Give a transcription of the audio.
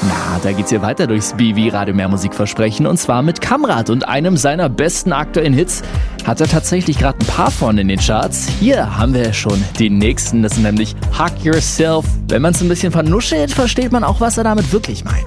Na, da geht's hier weiter durchs BW Radio Mehr Musik Versprechen und zwar mit Kamrat und einem seiner besten aktuellen Hits. Hat er tatsächlich gerade ein paar vorne in den Charts. Hier haben wir schon den nächsten, das ist nämlich Hug Yourself. Wenn man es ein bisschen vernuschelt, versteht man auch, was er damit wirklich meint.